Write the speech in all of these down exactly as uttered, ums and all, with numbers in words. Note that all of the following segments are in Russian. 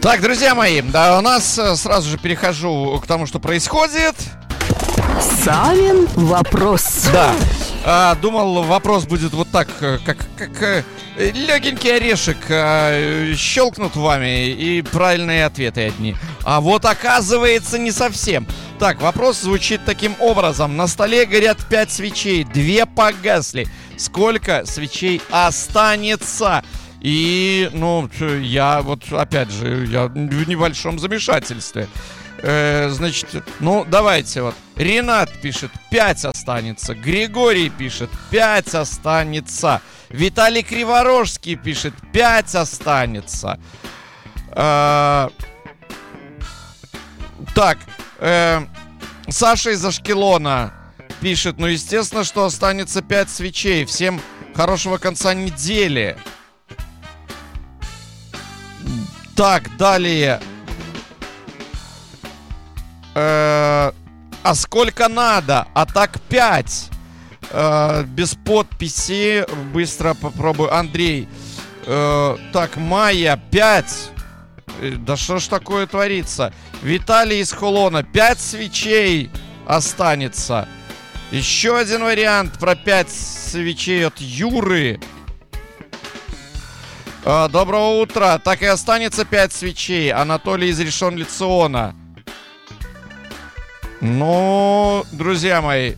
Так, друзья мои, да, у нас сразу же перехожу к тому, что происходит. Савин вопрос. Да. А, думал, вопрос будет вот так, как, как легенький орешек. А, щелкнут вами и правильные ответы одни. А вот оказывается не совсем. Так, вопрос звучит таким образом. На столе горят пять свечей, две погасли. Сколько свечей останется? И, ну, я вот, опять же, я в небольшом замешательстве. Э, значит, ну, давайте вот. Ренат пишет, пять останется. Григорий пишет, пять останется. Виталий Криворожский пишет, пять останется. Э, так, э, Саша из Ашкелона пишет, ну, естественно, что останется пять свечей. Всем хорошего конца недели. Так, далее. Э, а сколько надо? А так пять. Э, без подписи. Быстро попробую. Андрей. Э, так, Майя, пять. Да что ж такое творится? Виталий из Холона. Пять свечей останется. Еще один вариант про пять свечей от Юры. Э, доброго утра. Так и останется пять свечей. Анатолий из Ришон-Ле-Циона. Ну, друзья мои,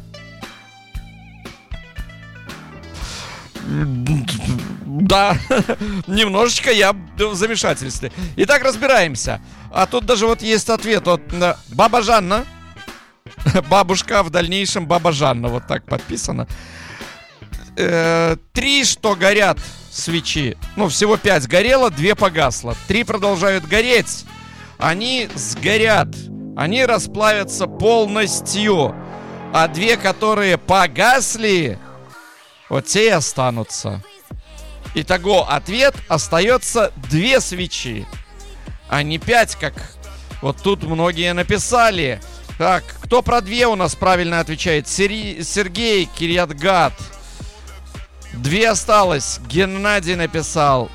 да, немножечко я в замешательстве. Итак, разбираемся. А тут даже вот есть ответ от Баба Жанна. Бабушка, в дальнейшем Баба Жанна. Вот так подписано. Э, три, что горят свечи. Ну, всего пять горело, две погасло. Три продолжают гореть. Они сгорят. Они расплавятся полностью. А две, которые погасли, вот те и останутся. Итого, ответ: остается две свечи, а не пять, как вот тут многие написали. Так, кто про две у нас правильно отвечает? Сери... Сергей, Кирьят-Гат. Две осталось. Геннадий написал.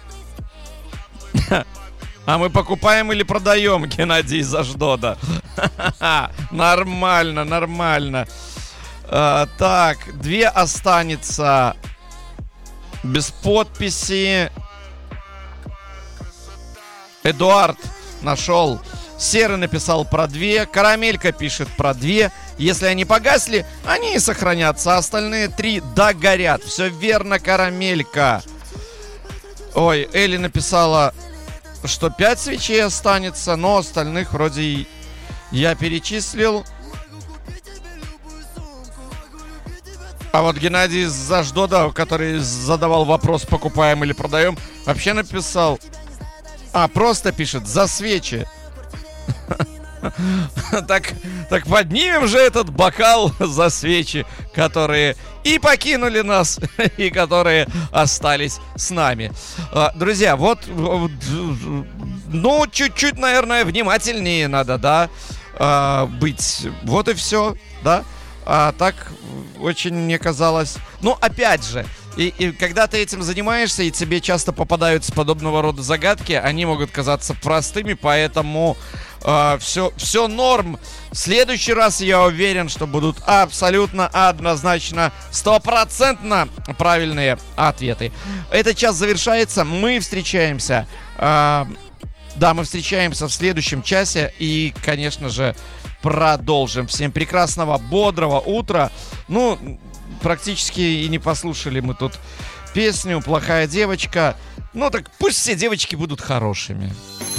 А мы покупаем или продаем, Геннадий из Аждода? Нормально, нормально. А, так, две останется. Без подписи. Эдуард нашел. Серый написал про две. Карамелька пишет про две. Если они погасли, они и сохранятся. А остальные три догорят. Все верно, Карамелька. Ой, Элли написала, что пять свечей останется, но остальных вроде я перечислил. А вот Геннадий из Аждода, который задавал вопрос, покупаем или продаем, вообще написал... А, просто пишет, за свечи. Так, так поднимем же этот бокал за свечи, которые и покинули нас, и которые остались с нами. Друзья, вот, ну, чуть-чуть, наверное, внимательнее надо, да, быть. Вот и все, да. А так очень мне казалось... Ну, опять же, и, и когда ты этим занимаешься, и тебе часто попадаются подобного рода загадки, они могут казаться простыми, поэтому э, все, все норм. В следующий раз я уверен, что будут абсолютно однозначно, стопроцентно правильные ответы. Этот час завершается, мы встречаемся... Э, да, мы встречаемся в следующем часе и, конечно же, продолжим. Всем прекрасного, бодрого утра. Ну, практически и не послушали мы тут песню «Плохая девочка». Ну, так пусть все девочки будут хорошими.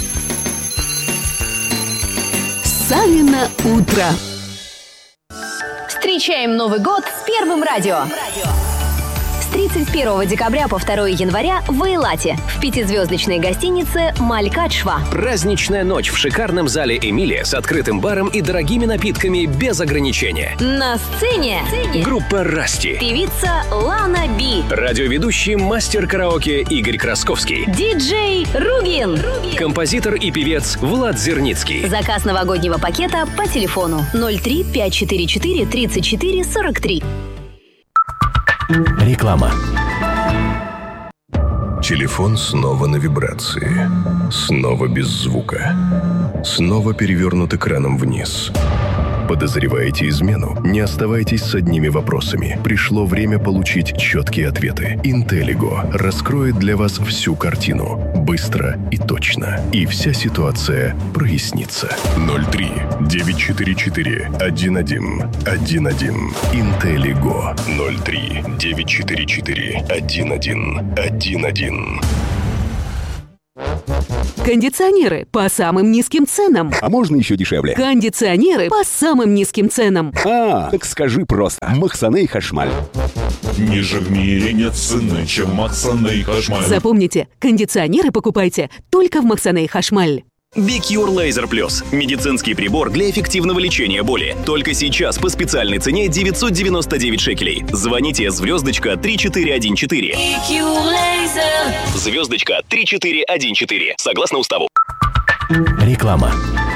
Савино утро. Встречаем Новый год с Первым радио. С тридцать первого декабря по второго января в Эйлате в пятизвездочной гостинице «Малькат-Шва». Праздничная ночь в шикарном зале «Эмилия» с открытым баром и дорогими напитками без ограничения. На сцене группа «Расти», певица Лана Би, радиоведущий мастер караоке Игорь Красковский, диджей Ругин, композитор и певец Влад Зерницкий. Заказ новогоднего пакета по телефону ноль три пять четыре четыре тридцать четыре сорок три. Реклама. Телефон снова на вибрации. Снова без звука. Снова перевернут экраном вниз. Подозреваете измену? Не оставайтесь с одними вопросами. Пришло время получить четкие ответы. Интеллиго раскроет для вас всю картину. Быстро и точно. И вся ситуация прояснится. ноль три девять четыре четыре один один один один. Интеллиго. ноль три девять четыре четыре один один один один. Кондиционеры по самым низким ценам. А можно еще дешевле? Кондиционеры по самым низким ценам. А, так скажи просто. Махсаны и Хашмаль. Ниже в мире нет цены, чем Махсаны и Хашмаль. Запомните, кондиционеры покупайте только в Махсаны и Хашмаль. Бикюр Лазер Плюс. Медицинский прибор для эффективного лечения боли. Только сейчас по специальной цене девятьсот девяносто девять шекелей. Звоните звездочка три четыре один четыре. Звездочка три четыре один четыре. Согласно уставу. Реклама.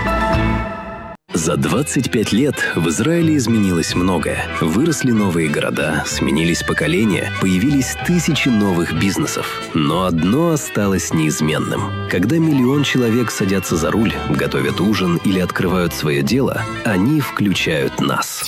За двадцать пять лет в Израиле изменилось многое. Выросли новые города, сменились поколения, появились тысячи новых бизнесов. Но одно осталось неизменным. Когда миллион человек садятся за руль, готовят ужин или открывают свое дело, они включают нас.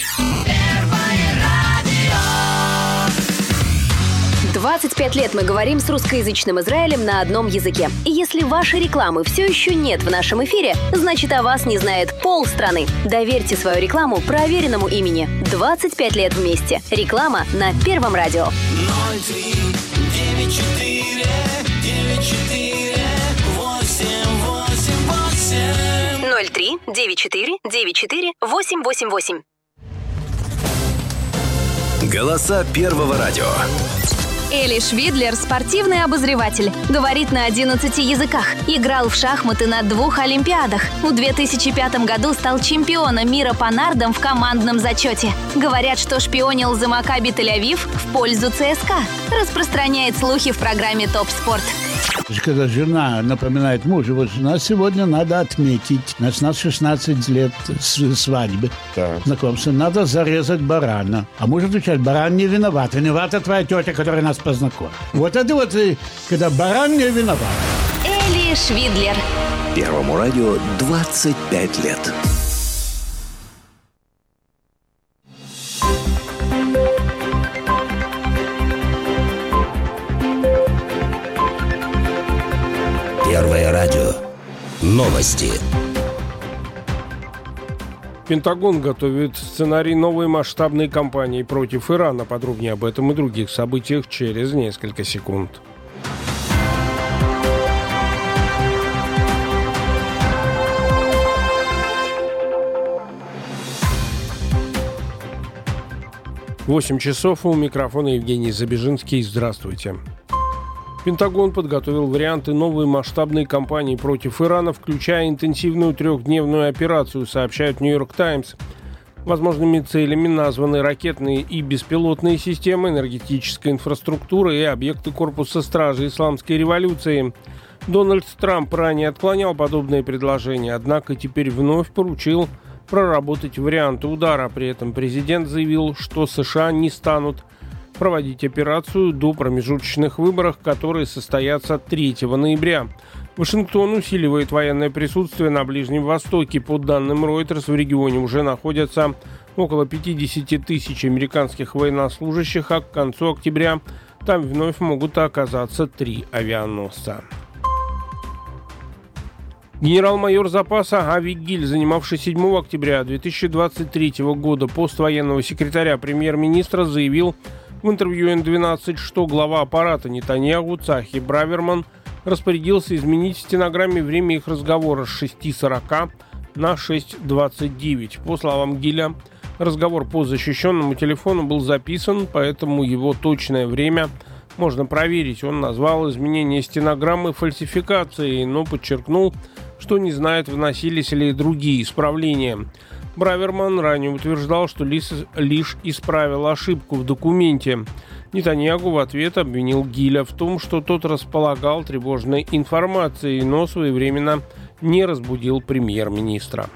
двадцать пять лет мы говорим с русскоязычным Израилем на одном языке. И если вашей рекламы все еще нет в нашем эфире, значит, о вас не знает полстраны. Доверьте свою рекламу проверенному имени. двадцать пять лет вместе. Реклама на Первом радио. ноль три девять четыре девять четыре восемь восемь восемь. ноль три девять четыре девять четыре восемь восемь восемь. Голоса Первого радио. Эли Швидлер – спортивный обозреватель. Говорит на одиннадцати языках. Играл в шахматы на двух олимпиадах. В две тысячи пятом году стал чемпионом мира по нардам в командном зачете. Говорят, что шпионил за Макаби Тель-Авив в пользу ЦСКА. Распространяет слухи в программе «Топ Спорт». Когда жена напоминает мужу, вот нас сегодня надо отметить, значит, у нас шестнадцать лет свадьбы, так. знакомства, надо зарезать барана. А муж отвечает, баран не виноват, виновата твоя тетя, которая нас познакомила. Вот это вот, когда баран не виноват. Эли Швидлер. Первому радио двадцать пять лет. Первое радио. Новости. Пентагон готовит сценарий новой масштабной кампании против Ирана. Подробнее об этом и других событиях через несколько секунд. Восемь часов, у микрофона Евгений Забежинский. Здравствуйте. Пентагон подготовил варианты новой масштабной кампании против Ирана, включая интенсивную трехдневную операцию, сообщает «Нью-Йорк Таймс». Возможными целями названы ракетные и беспилотные системы, энергетическая инфраструктура и объекты корпуса стражи исламской революции. Дональд Трамп ранее отклонял подобные предложения, однако теперь вновь поручил проработать варианты удара. При этом президент заявил, что США не станут проводить операцию до промежуточных выборов, которые состоятся третьего ноября. Вашингтон усиливает военное присутствие на Ближнем Востоке. По данным Reuters, в регионе уже находятся около пятьдесят тысяч американских военнослужащих, а к концу октября там вновь могут оказаться три авианосца. Генерал-майор запаса Ави Гиль, занимавший седьмого октября две тысячи двадцать третьего года пост военного секретаря премьер-министра, заявил в интервью эн двенадцать, что глава аппарата Нетаньяху Цахи Браверман распорядился изменить в стенограмме время их разговора с шести сорока на шесть двадцать девять. По словам Гиля, разговор по защищенному телефону был записан, поэтому его точное время можно проверить. Он назвал изменение стенограммы фальсификацией, но подчеркнул, что не знает, вносились ли другие исправления. Браверман ранее утверждал, что лишь, лишь исправил ошибку в документе. Нетаньяху в ответ обвинил Гиля в том, что тот располагал тревожной информацией, но своевременно не разбудил премьер-министра.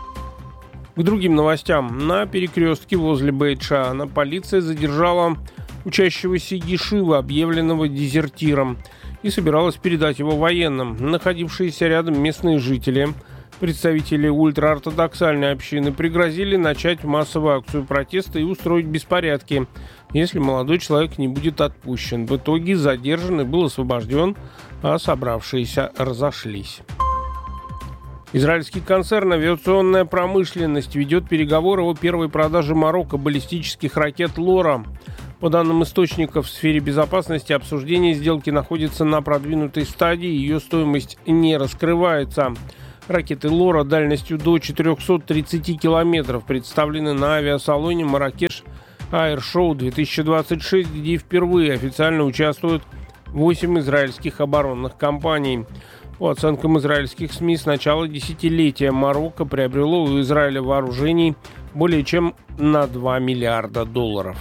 К другим новостям. На перекрестке возле Бейт-Шаана полиция задержала учащегося Ешивы, объявленного дезертиром, и собиралась передать его военным. Находившиеся рядом местные жители, представители ультраортодоксальной общины, пригрозили начать массовую акцию протеста и устроить беспорядки, если молодой человек не будет отпущен. В итоге задержанный был освобожден, а собравшиеся разошлись. Израильский концерн «Авиационная промышленность» ведет переговоры о первой продаже Марокко баллистических ракет «Лора». По данным источников в сфере безопасности, обсуждение сделки находится на продвинутой стадии, ее стоимость не раскрывается. Ракеты «Лора» дальностью до четыреста тридцать километров представлены на авиасалоне «Марракеш Аэр Шоу две тысячи двадцать шесть», где впервые официально участвуют восемь израильских оборонных компаний. По оценкам израильских СМИ, с начала десятилетия Марокко приобрело у Израиля вооружений более чем на два миллиарда долларов.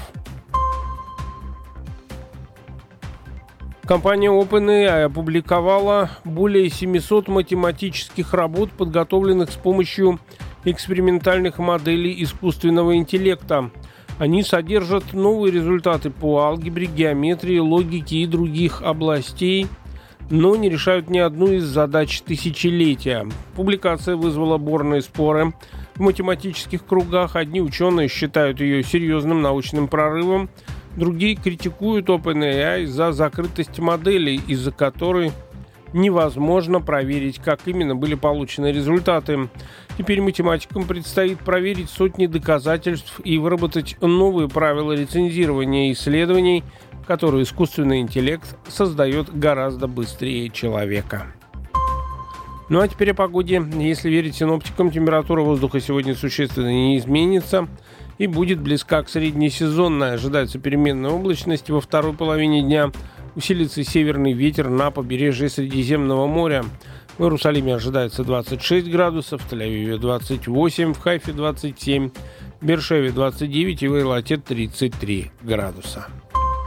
Компания OpenAI опубликовала более семисот математических работ, подготовленных с помощью экспериментальных моделей искусственного интеллекта. Они содержат новые результаты по алгебре, геометрии, логике и других областей, но не решают ни одну из задач тысячелетия. Публикация вызвала бурные споры в математических кругах. Одни ученые считают ее серьезным научным прорывом, другие критикуют OpenAI за закрытость моделей, из-за которой невозможно проверить, как именно были получены результаты. Теперь математикам предстоит проверить сотни доказательств и выработать новые правила рецензирования исследований, которые искусственный интеллект создает гораздо быстрее человека. Ну а теперь о погоде. Если верить синоптикам, температура воздуха сегодня существенно не изменится и будет близка к среднесезонной. Ожидается переменная облачность во второй половине дня. Усилится северный ветер на побережье Средиземного моря. В Иерусалиме ожидается двадцать шесть градусов, в Тель-Авиве двадцать восемь, в Хайфе двадцать семь, в Бершеве двадцать девять и в Эйлате тридцать три градуса.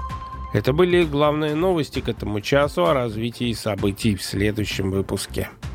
Это были главные новости к этому часу. О развитии событий в следующем выпуске.